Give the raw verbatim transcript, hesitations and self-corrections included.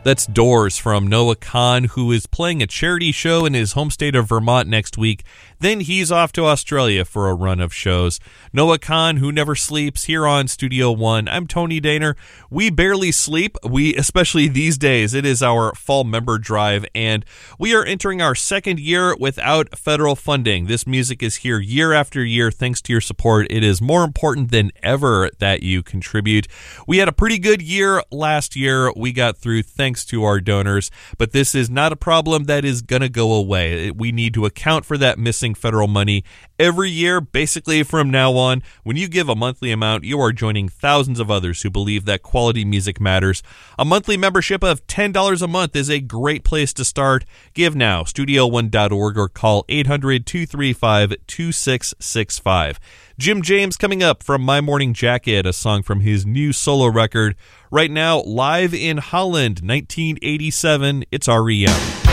That's Doors from Noah Kahan, who is playing a charity show in his home state of Vermont next week. Then he's off to Australia for a run of shows. Noah Kahan, who never sleeps, here on Studio One. I'm Tony Daner. We barely sleep, we especially these days. It is our fall member drive, and we are entering our second year without federal funding. This music is here year after year thanks to your support. It is more important than ever that you contribute. We had a pretty good year last year. We got through thanks to our donors, but this is not a problem that is going to go away. We need to account for that missing federal money every year, basically from now on. When you give a monthly amount, you are joining thousands of others who believe that quality music matters. A monthly membership of ten dollars a month is a great place to start. Give now, studio one dot org, or call eight hundred, two three five, two six six five. Jim James coming up from My Morning Jacket, a song from his new solo record. Right now, live in Holland, nineteen eighty-seven, it's R E M.